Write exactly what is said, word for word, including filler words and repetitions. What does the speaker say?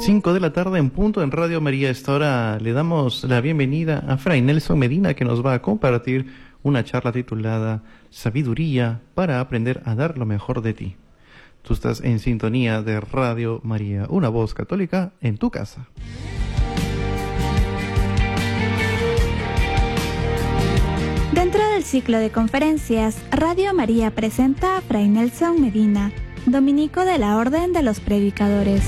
cinco de la tarde en punto en Radio María. Esta hora le damos la bienvenida a Fray Nelson Medina, que nos va a compartir una charla titulada Sabiduría para aprender a dar lo mejor de ti. Tú estás en sintonía de Radio María, una voz católica en tu casa. Dentro del ciclo de conferencias, Radio María presenta a Fray Nelson Medina, dominico de la Orden de los Predicadores.